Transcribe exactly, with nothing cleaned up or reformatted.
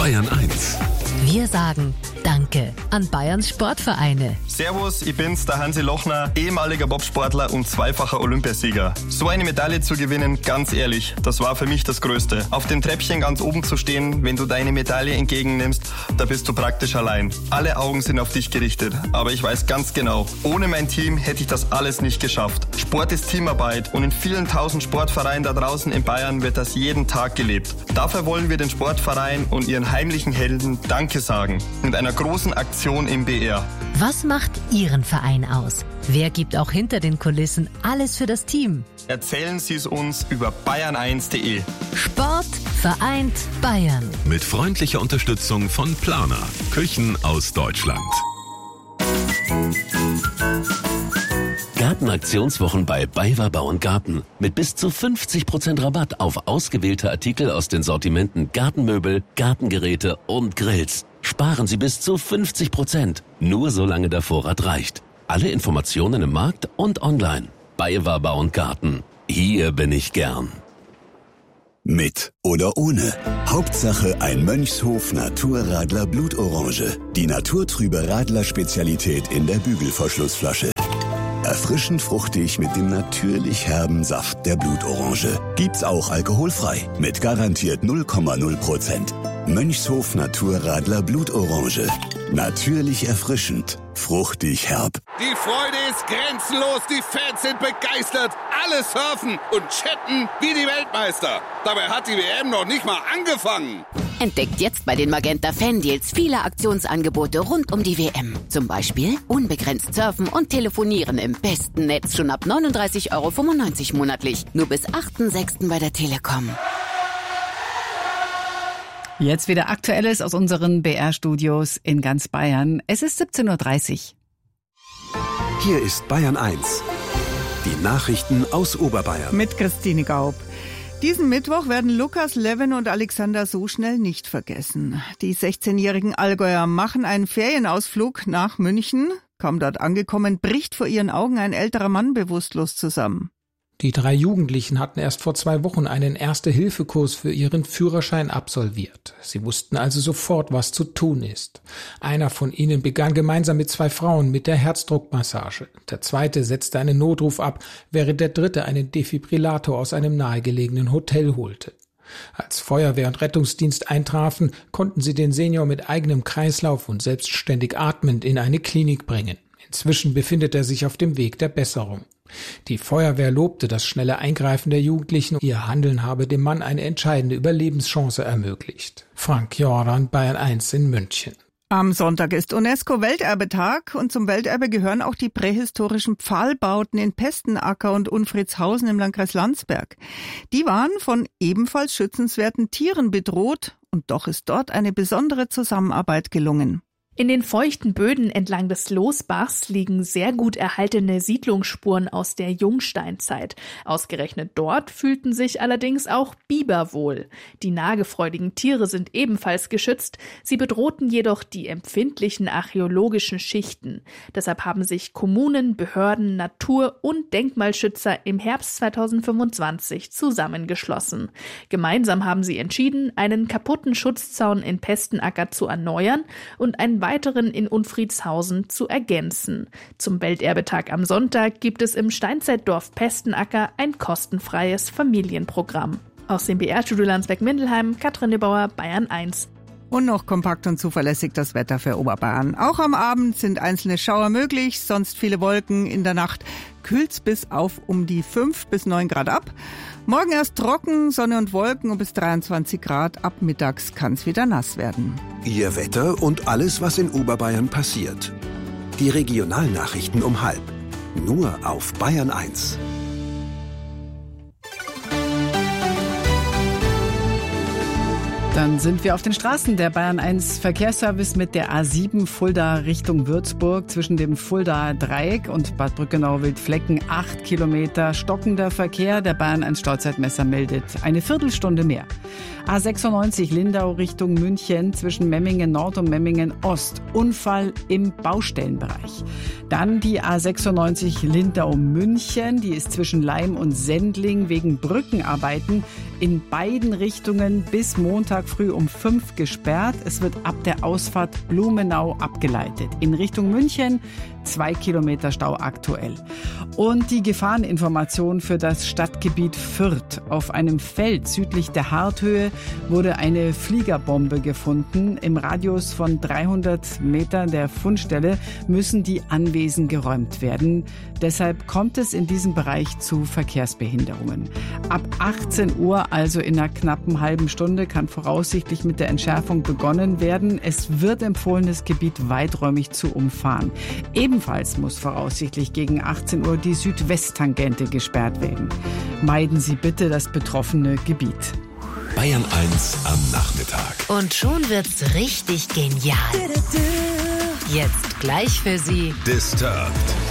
Bayern eins. Wir sagen Danke an Bayerns Sportvereine. Servus, ich bin's, der Hansi Lochner, ehemaliger Bobsportler und zweifacher Olympiasieger. So eine Medaille zu gewinnen, ganz ehrlich, das war für mich das Größte. Auf dem Treppchen ganz oben zu stehen, wenn du deine Medaille entgegennimmst, da bist du praktisch allein. Alle Augen sind auf dich gerichtet, aber ich weiß ganz genau, ohne mein Team hätte ich das alles nicht geschafft. Sport ist Teamarbeit und in vielen tausend Sportvereinen da draußen in Bayern wird das jeden Tag gelebt. Dafür wollen wir den Sportverein und ihren heimlichen Helden Danke sagen. Mit einer großen Aktion im B R. Was macht Ihren Verein aus? Wer gibt auch hinter den Kulissen alles für das Team? Erzählen Sie es uns über bayern eins punkt de. Sport vereint Bayern. Mit freundlicher Unterstützung von Planer. Küchen aus Deutschland. Gartenaktionswochen bei BayWa Bau und Garten. Mit bis zu fünfzig Prozent Rabatt auf ausgewählte Artikel aus den Sortimenten Gartenmöbel, Gartengeräte und Grills. Sparen Sie bis zu fünfzig Prozent. Nur solange der Vorrat reicht. Alle Informationen im Markt und online. BayWa Bau und Garten. Hier bin ich gern. Mit oder ohne. Hauptsache ein Mönchshof Naturradler Blutorange. Die naturtrübe Radler-Spezialität in der Bügelverschlussflasche. Erfrischend fruchtig mit dem natürlich herben Saft der Blutorange. Gibt's auch alkoholfrei. Mit garantiert null Komma null Prozent. Mönchshof Naturradler Blutorange. Natürlich erfrischend. Fruchtig herb. Die Freude ist grenzenlos, die Fans sind begeistert. Alle surfen und chatten wie die Weltmeister. Dabei hat die W M noch nicht mal angefangen. Entdeckt jetzt bei den Magenta Fan-Deals viele Aktionsangebote rund um die W M. Zum Beispiel unbegrenzt surfen und telefonieren im besten Netz schon ab neununddreißig Euro fünfundneunzig monatlich. Nur bis achten sechsten bei der Telekom. Jetzt wieder Aktuelles aus unseren B R-Studios in ganz Bayern. Es ist siebzehn Uhr dreißig. Hier ist Bayern eins. Die Nachrichten aus Oberbayern. Mit Christine Gaub. Diesen Mittwoch werden Lukas, Levin und Alexander so schnell nicht vergessen. Die sechzehnjährigen Allgäuer machen einen Ferienausflug nach München. Kaum dort angekommen, bricht vor ihren Augen ein älterer Mann bewusstlos zusammen. Die drei Jugendlichen hatten erst vor zwei Wochen einen Erste-Hilfe-Kurs für ihren Führerschein absolviert. Sie wussten also sofort, was zu tun ist. Einer von ihnen begann gemeinsam mit zwei Frauen mit der Herzdruckmassage. Der zweite setzte einen Notruf ab, während der dritte einen Defibrillator aus einem nahegelegenen Hotel holte. Als Feuerwehr und Rettungsdienst eintrafen, konnten sie den Senior mit eigenem Kreislauf und selbstständig atmend in eine Klinik bringen. Inzwischen befindet er sich auf dem Weg der Besserung. Die Feuerwehr lobte das schnelle Eingreifen der Jugendlichen. Ihr Handeln habe dem Mann eine entscheidende Überlebenschance ermöglicht. Frank Jordan, Bayern eins in München. Am Sonntag ist UNESCO-Welterbetag und zum Welterbe gehören auch die prähistorischen Pfahlbauten in Pestenacker und Unfriedshausen im Landkreis Landsberg. Die waren von ebenfalls schützenswerten Tieren bedroht und doch ist dort eine besondere Zusammenarbeit gelungen. In den feuchten Böden entlang des Losbachs liegen sehr gut erhaltene Siedlungsspuren aus der Jungsteinzeit. Ausgerechnet dort fühlten sich allerdings auch Biber wohl. Die nagefreudigen Tiere sind ebenfalls geschützt, sie bedrohten jedoch die empfindlichen archäologischen Schichten. Deshalb haben sich Kommunen, Behörden, Natur- und Denkmalschützer im Herbst zweitausendfünfundzwanzig zusammengeschlossen. Gemeinsam haben sie entschieden, einen kaputten Schutzzaun in Pestenacker zu erneuern und ein weiteren in Unfriedshausen zu ergänzen. Zum Welterbetag am Sonntag gibt es im Steinzeitdorf Pestenacker ein kostenfreies Familienprogramm. Aus dem B R-Studio Landsberg-Mindelheim, Katrin Nebauer, Bayern eins. Und noch kompakt und zuverlässig das Wetter für Oberbayern. Auch am Abend sind einzelne Schauer möglich, sonst viele Wolken. In der Nacht kühlt's bis auf um die fünf bis neun Grad ab. Morgen erst trocken, Sonne und Wolken und bis dreiundzwanzig Grad. Ab mittags kann's wieder nass werden. Ihr Wetter und alles, was in Oberbayern passiert. Die Regionalnachrichten um halb. Nur auf Bayern eins. Dann sind wir auf den Straßen. Der Bayern eins Verkehrsservice mit der A sieben Fulda Richtung Würzburg zwischen dem Fuldaer Dreieck und Bad Brückenau-Wildflecken acht Kilometer stockender Verkehr. Der Bayern eins Stauzeitmesser meldet eine Viertelstunde mehr. A sechsundneunzig Lindau Richtung München zwischen Memmingen Nord und Memmingen Ost. Unfall im Baustellenbereich. Dann die A sechsundneunzig Lindau München. Die ist zwischen Laim und Sendling wegen Brückenarbeiten in beiden Richtungen bis Montag früh um fünf gesperrt. Es wird ab der Ausfahrt Blumenau abgeleitet. In Richtung München zwei Kilometer Stau aktuell. Und die Gefahreninformation für das Stadtgebiet Fürth. Auf einem Feld südlich der Harthöhe wurde eine Fliegerbombe gefunden. Im Radius von dreihundert Metern der Fundstelle müssen die Anwesen geräumt werden. Deshalb kommt es in diesem Bereich zu Verkehrsbehinderungen. Ab achtzehn Uhr, also in einer knappen halben Stunde, kann voraussichtlich mit der Entschärfung begonnen werden. Es wird empfohlen, das Gebiet weiträumig zu umfahren. Ebenfalls muss voraussichtlich gegen achtzehn Uhr die Südwesttangente gesperrt werden. Meiden Sie bitte das betroffene Gebiet. Bayern eins am Nachmittag. Und schon wird's richtig genial. Jetzt gleich für Sie Disturbed.